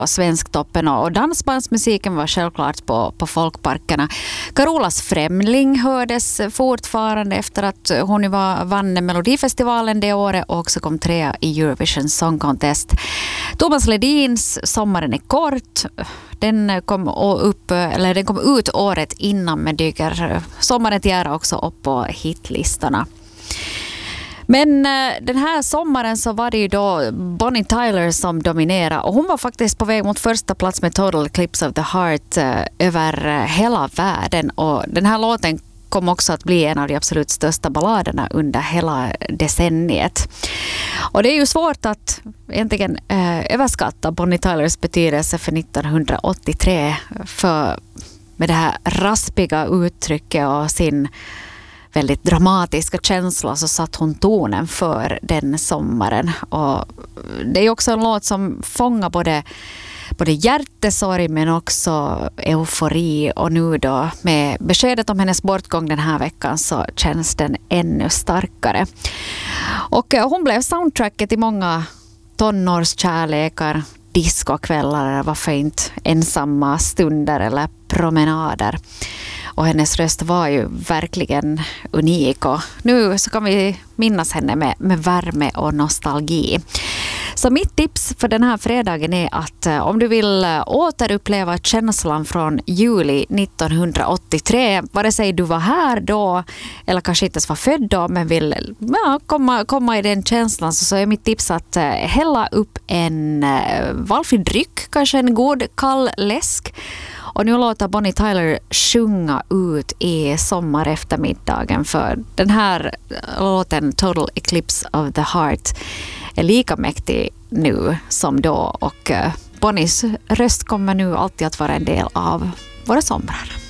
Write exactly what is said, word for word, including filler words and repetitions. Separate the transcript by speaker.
Speaker 1: Svensktoppen och dansbandsmusiken var självklart på, på folkparkerna. Carolas Främling hördes fortfarande efter att hon var, vann Melodifestivalen det året och också kom trea i Eurovision Song Contest. Thomas Ledins Sommaren är kort. Den kom, upp, eller den kom ut året innan, men dyker Sommaren till ära också upp på hitlistorna. Men den här sommaren så var det ju då Bonnie Tyler som dominerade och hon var faktiskt på väg mot första plats med Total Eclipse of the Heart över hela världen, och den här låten kom också att bli en av de absolut största balladerna under hela decenniet. Och det är ju svårt att egentligen eh, överskatta Bonnie Tylers betydelse för nittonhundraåttiotre, för med det här raspiga uttrycket och sin väldigt dramatiska känsla så satt hon tonen för den sommaren. Och det är också en låt som fångar både, både hjärtesorg men också eufori, och nu då med beskedet om hennes bortgång den här veckan så känns den ännu starkare. Och hon blev soundtracket i många tonårskärlekar, discokvällar, varför inte ensamma stunder eller promenader. Och hennes röst var ju verkligen unik, och nu så kan vi minnas henne med, med värme och nostalgi. Så mitt tips för den här fredagen är att om du vill återuppleva känslan från juli nittonhundraåttiotre, vare sig du var här då eller kanske inte var född då, men vill ja, komma, komma i den känslan, så, så är mitt tips att hälla upp en valfri dryck, kanske en god kall läsk. Och nu låter Bonnie Tyler sjunga ut i sommareftermiddagen, för den här låten Total Eclipse of the Heart är lika mäktig nu som då, och Bonnies röst kommer nu alltid att vara en del av våra somrar.